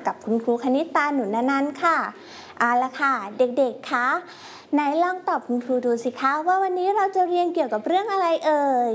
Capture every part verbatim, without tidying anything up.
กับคุณครูคณิตาหนุนนันท์ค่ะเอาละค่ะเด็กๆคะไหนลองตอบคุณครูดูสิคะว่าวันนี้เราจะเรียนเกี่ยวกับเรื่องอะไรเอ่ย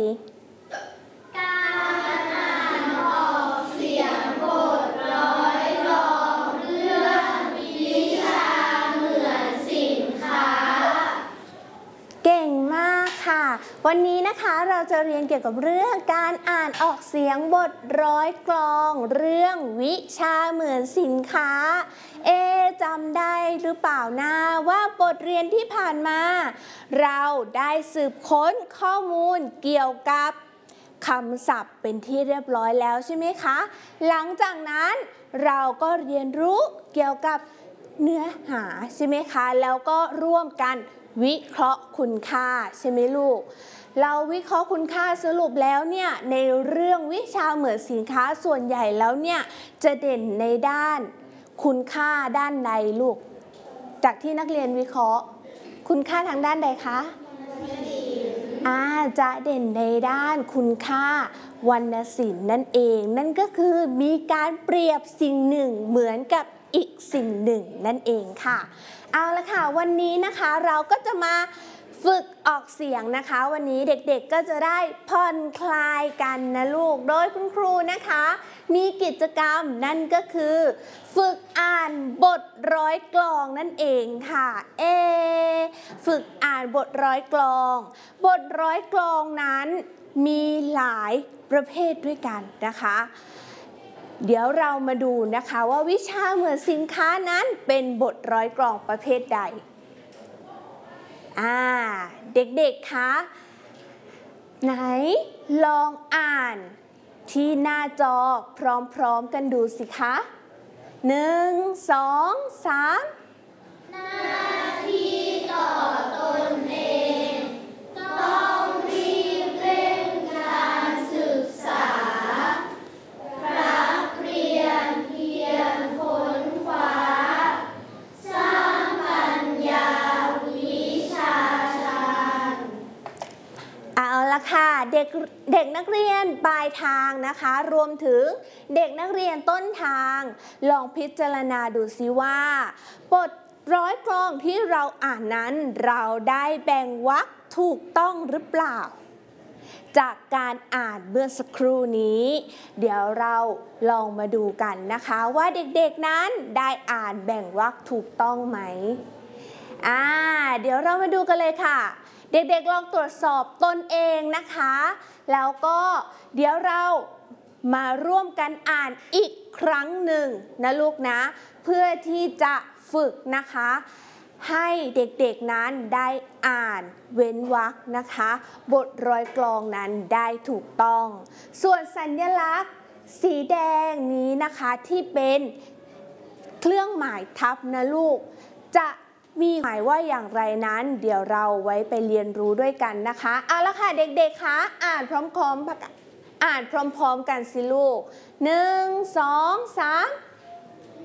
การอ่านออกเสียงบทร้อยกลอนเรื่องวิชาเหมือนสินค้าเก่งมากค่ะวันนี้นะคะเราจะเรียนเกี่ยวกับเรื่องการอ่านออกเสียงบทร้อยกลอนเรื่องวิชาเหมือนสินค้าเอจำได้หรือเปล่านะว่าบทเรียนที่ผ่านมาเราได้สืบค้นข้อมูลเกี่ยวกับคำศัพท์เป็นที่เรียบร้อยแล้วใช่ไหมคะหลังจากนั้นเราก็เรียนรู้เกี่ยวกับเนื้อหาใช่ไหมคะแล้วก็ร่วมกันวิเคราะห์คุณค่าใช่ไหมลูกเราวิเคราะห์คุณค่าสรุปแล้วเนี่ยในเรื่องวิชาเหมือนสินค้าส่วนใหญ่แล้วเนี่ยจะเด่นในด้านคุณค่าด้านใดลูกจากที่นักเรียนวิเคราะห์คุณค่าทางด้านใดคะอาจะเด่นในด้านคุณค่าวรรณศิลป์นั่นเองนั่นก็คือมีการเปรียบสิ่งหนึ่งเหมือนกับอีกสิ่งหนึ่งนั่นเองค่ะเอาละค่ะวันนี้นะคะเราก็จะมาฝึกออกเสียงนะคะวันนี้เด็กๆก็จะได้ผ่อนคลายกันนะลูกโดยคุณครูนะคะมีกิจกรรมนั่นก็คือฝึกอ่านบทร้อยกลอนนั่นเองค่ะเอฝึกอ่านบทร้อยกลอนบทร้อยกลอนนั้นมีหลายประเภทด้วยกันนะคะเดี๋ยวเรามาดูนะคะว่าวิชาเหมือนสินค้านั้นเป็นบทร้อยกลอนประเภทใดอ่าเด็กๆคะไหนลองอ่านที่หน้าจอพร้อมๆกันดูสิคะหนึ่งสองสามหน้าที่ต่อตนเองต้องรีบเร่งการศึกษานักเรียนเพียรค้นคว้าสร้างปัญญาวิชาชาญเอาละค่ะเด็กเด็กนักเรียนปลายทางนะคะรวมถึงเด็กนักเรียนต้นทางลองพิจารณาดูซิว่าบทร้อยกลอนที่เราอ่านนั้นเราได้แบ่งวรรคถูกต้องหรือเปล่าจากการอ่านเมื่อสักครู่นี้เดี๋ยวเราลองมาดูกันนะคะว่าเด็กๆนั้นได้อ่านแบ่งวรรคถูกต้องไหมอ่าเดี๋ยวเรามาดูกันเลยค่ะเด็กๆลองตรวจสอบตนเองนะคะแล้วก็เดี๋ยวเรามาร่วมกันอ่านอีกครั้งหนึ่งนะลูกนะเพื่อที่จะฝึกนะคะให้เด็กๆนั้นได้อ่านเว้นวรรคนะคะบทร้อยกลอนนั้นได้ถูกต้องส่วนสัญลักษณ์สีแดงนี้นะคะที่เป็นเครื่องหมายทับนะลูกจะมีหมายว่าอย่างไรนั้นเดี๋ยวเราไว้ไปเรียนรู้ด้วยกันนะคะเอาละค่ะเด็กๆคะอ่านพร้อมๆอ่านพร้อมๆกันสิลูกหนึ่งสองสาม